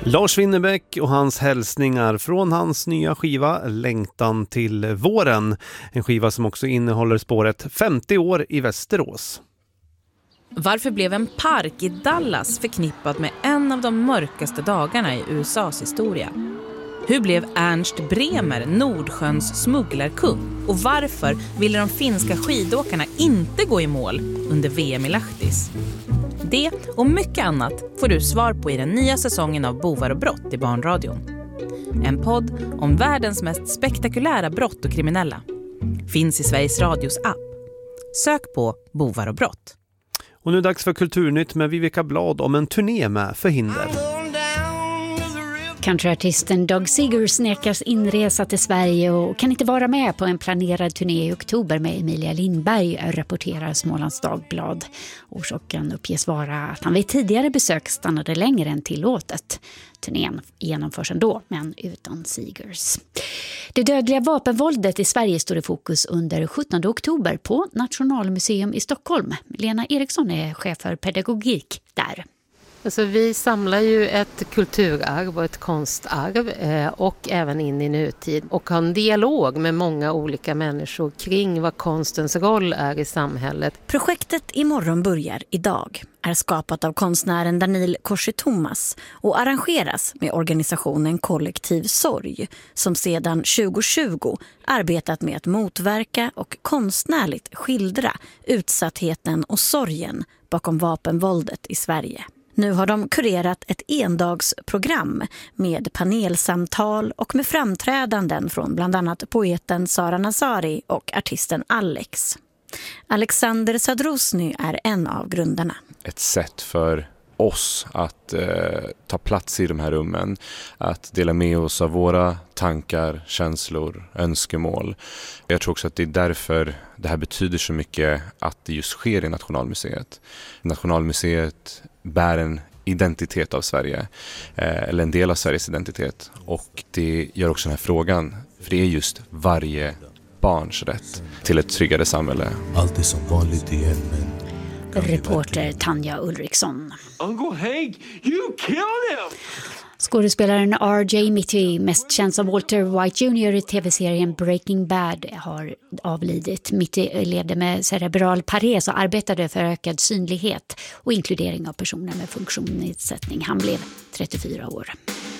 Lars Winnerbäck och hans hälsningar från hans nya skiva Längtan till våren. En skiva som också innehåller spåret 50 år i Västerås. Varför blev en park i Dallas förknippad med en av de mörkaste dagarna i USAs historia? Hur blev Ernst Bremer Nordsjöns smugglarkung? Och varför ville de finska skidåkarna inte gå i mål under VM i Lahtis? Det och mycket annat får du svar på i den nya säsongen av Bovar och brott i Barnradion. En podd om världens mest spektakulära brott och kriminella. Finns i Sveriges Radios app. Sök på Bovar och brott. Och nu är det dags för Kulturnytt med Vivica Blad om en turné med Förhinder. Countryartisten Doug Seegers nekas inresa till Sverige och kan inte vara med på en planerad turné i oktober med Emilia Lindberg, rapporterar Smålands Dagblad. Orsaken uppges vara att han vid tidigare besök stannade längre än tillåtet. Turnén genomförs ändå, men utan Seegers. Det dödliga vapenvåldet i Sverige står i fokus under 17 oktober på Nationalmuseum i Stockholm. Lena Eriksson är chef för pedagogik där. Alltså vi samlar ju ett kulturarv och ett konstarv och även in i nutid och har en dialog med många olika människor kring vad konstens roll är i samhället. Projektet Imorgon börjar idag är skapat av konstnären Daniel Korsi Thomas och arrangeras med organisationen Kollektiv Sorg som sedan 2020 arbetat med att motverka och konstnärligt skildra utsattheten och sorgen bakom vapenvåldet i Sverige. Nu har de kurerat ett endagsprogram med panelsamtal och med framträdanden från bland annat poeten Sara Nazari och artisten Alex. Alexander Sadrosny är en av grundarna. Ett sätt för oss att ta plats i de här rummen, att dela med oss av våra tankar, känslor, önskemål. Jag tror också att det är därför det här betyder så mycket att det just sker i Nationalmuseet. Nationalmuseet bär en identitet av Sverige, eller en del av Sveriges identitet. Och det gör också den här frågan, för det är just varje barns rätt till ett tryggare samhälle. Allt är som vanligt igen, men... Reporter Tanja Ulriksson. Uncle Hank, you killed him! Skådespelaren R.J. Mitty, mest känd som Walter White Jr. i tv-serien Breaking Bad, har avlidit. Mitty levde med cerebral pares och arbetade för ökad synlighet och inkludering av personer med funktionsnedsättning. Han blev 34 år.